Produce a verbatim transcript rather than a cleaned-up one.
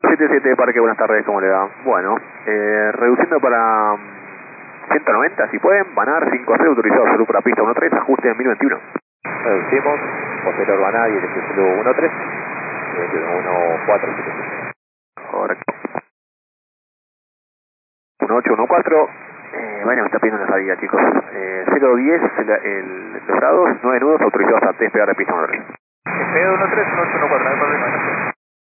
siete siete Parque, buenas tardes, ¿cómo le va? Bueno, eh, reduciendo para ciento noventa, si pueden, Banar cinco cero, autorizado salud para pista uno tres, ajuste en mil veintiuno. Reducimos, posterior Banar y el salud uno tres, uno cuatro siete siete. Correcto. uno ocho uno cuatro, eh, bueno, me está pidiendo una salida, chicos. Eh, cero diez, el, el, los grados, nueve nudos, autorizados a despegar de pista uno tres. Despegar uno tres, uno ocho uno cuatro, no hay problema.